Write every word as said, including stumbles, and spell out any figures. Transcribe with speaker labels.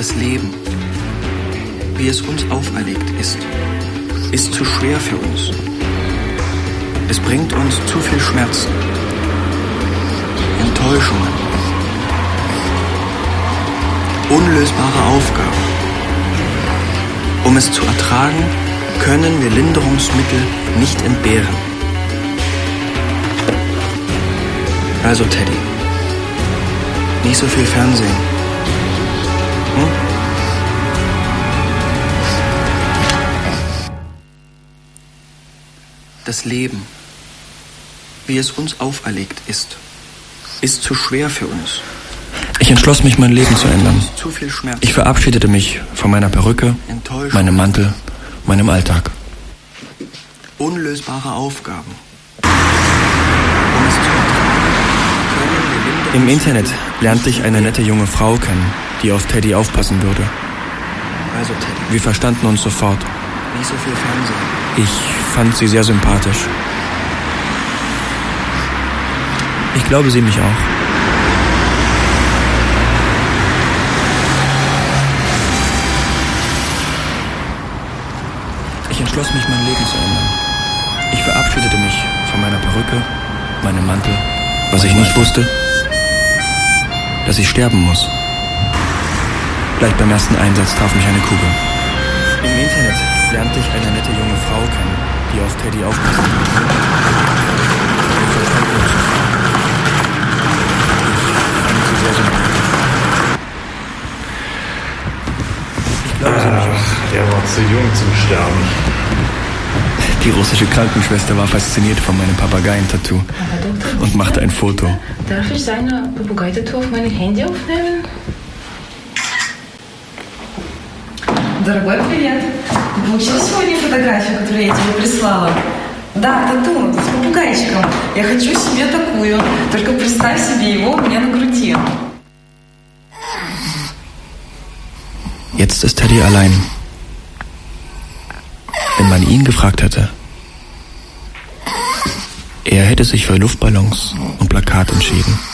Speaker 1: Das Leben, wie es uns auferlegt ist, ist zu schwer für uns. Es bringt uns zu viel Schmerzen, Enttäuschungen, unlösbare Aufgaben. Um es zu ertragen, können wir Linderungsmittel nicht entbehren. Also Teddy, nicht so viel Fernsehen. Hm? Das Leben, wie es uns auferlegt ist, ist zu schwer für uns. Ich entschloss mich, mein Leben zu ändern. Zu viel Schmerz. Ich verabschiedete mich von meiner Perücke, meinem Mantel, meinem Alltag. Unlösbare Aufgaben. Um es zu ertragen, Im Internet lernte ich eine nette junge Frau kennen, die auf Teddy aufpassen würde. Also Teddy. Wir verstanden uns sofort. Nicht so viel Fernsehen. Ich fand sie sehr sympathisch. Ich glaube, sie mich auch. Ich entschloss mich, mein Leben zu ändern. Ich verabschiedete mich von meiner Perücke, meinem Mantel. Was ich nicht wusste, dass ich sterben muss. Gleich beim ersten Einsatz traf mich eine Kugel. Im Internet lernte ich eine nette junge Frau kennen, die auf Teddy aufpassen würde. Ich fand sie sehr sympathisch. Ich glaube, sie mich auch.
Speaker 2: Der war zu jung zum Sterben.
Speaker 1: Die russische Krankenschwester war fasziniert von meinem Papageientattoo und machte ein Foto.
Speaker 3: Darf ich seine Papagei-Tattoo auf mein Handy aufnehmen?
Speaker 4: Дорогой, привет. Ты получил сегодня фотографию, которую я тебе прислала? Да, тату с попугайчиком. Я хочу себе такую. Только представь себе его у меня на груди.
Speaker 1: Jetzt ist Teddy allein. Wenn man ihn gefragt hätte, er hätte sich für Luftballons und Plakate entschieden.